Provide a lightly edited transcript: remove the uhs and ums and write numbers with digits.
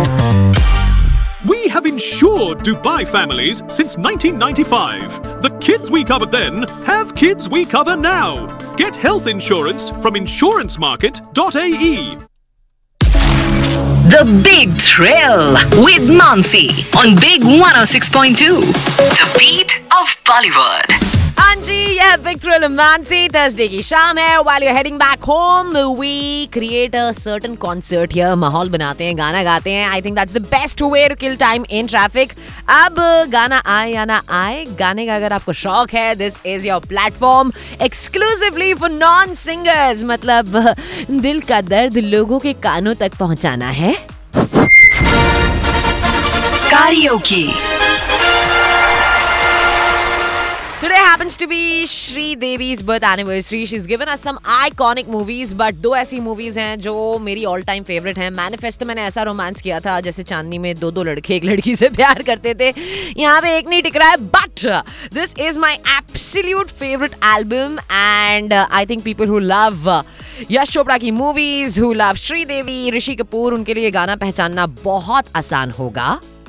We have insured Dubai families since 1995. The kids we covered then have kids we cover now. Get health insurance from insurancemarket.ae. The Big Thrill with Mansi on Big 106.2. The beat of Bollywood. हाँ जी, यह big thrill Mansi Thursday की शाम है. While you're heading back home, we create a certain concert here. माहौल बनाते हैं, गाना गाते हैं. I think that's the best way to kill time in traffic. अब गाना आए या ना आए, गाने का अगर आपको शौक है, this is your platform exclusively for non-singers. मतलब दिल का दर्द लोगों के कानों तक पहुंचाना है. Karaoke. Today happens to be Shri Devi's birth anniversary. She's given us some iconic movies, but दो ऐसी movies हैं जो मेरी all time favorite हैं. Manifest मैंने ऐसा रोमांस किया था जैसे चांदनी में दो लड़के एक लड़की से प्यार करते थे. यहाँ पे एक नहीं टिक रहा है, but this is my absolute favorite album, and I think people who love Yash Chopra की movies, who love Shri Devi, Rishi Kapoor, उनके लिए गाना पहचानना बहुत आसान होगा.